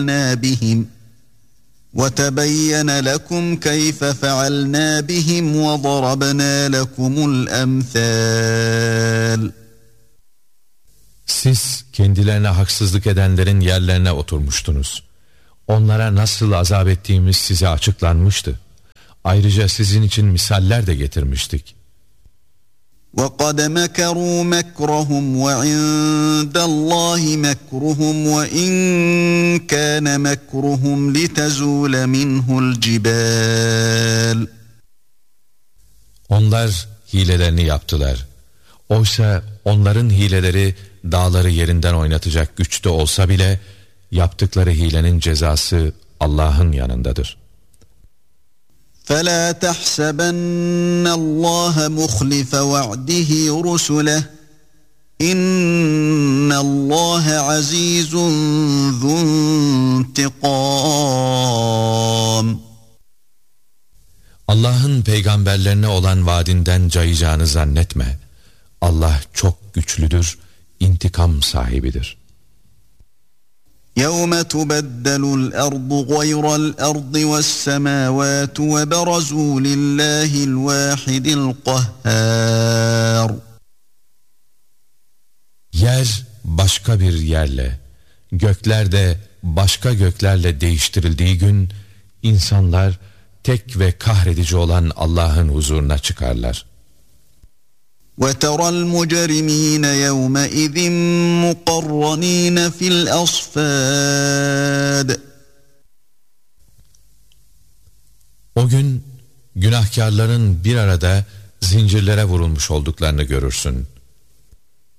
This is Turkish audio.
بِهِمْ وَتَبَيَّنَ لَكُمْ كَيْفَ فَعَلْنَا بِهِمْ وَضَرَبْنَا لَكُمُ الْأَمْثَالَ. Siz kendilerine haksızlık edenlerin yerlerine oturmuştunuz. Onlara nasıl azap ettiğimiz size açıklanmıştı. Ayrıca sizin için misaller de getirmiştik. وَقَدْ مَكَرُوا مَكْرَهُمْ وَعِندَ اللّٰهِ مَكْرُهُمْ وَاِنْ كَانَ مَكْرُهُمْ لِتَزُولَ مِنْهُ الْجِبَالِ. Onlar hilelerini yaptılar. Oysa onların hileleri dağları yerinden oynatacak güçte olsa bile yaptıkları hilenin cezası Allah'ın yanındadır. فَلَا تَحْسَبَنَّ اللّٰهَ مُخْلِفَ وَعْدِهِ رُسُلَهُ اِنَّ اللّٰهَ عَز۪يزٌ ذُو انْتِقَامٍ. Allah'ın peygamberlerine olan vaadinden cayacağını zannetme. Allah çok güçlüdür, intikam sahibidir. يَوْمَ تُبَدَّلُ الْأَرْضُ غَيْرَ الْأَرْضِ وَالسَّمَاوَاتُ وَبَرَزُوا لِلّٰهِ الْوَاحِدِ الْقَهَّارِ. Yer başka bir yerle, gökler de başka göklerle değiştirildiği gün, insanlar tek ve kahredici olan Allah'ın huzuruna çıkarlar. وَتَرَى الْمُجْرِم۪ينَ يَوْمَئِذٍ مُقَرَّن۪ينَ فِي الْأَصْفَادِ. O gün günahkarların bir arada zincirlere vurulmuş olduklarını görürsün.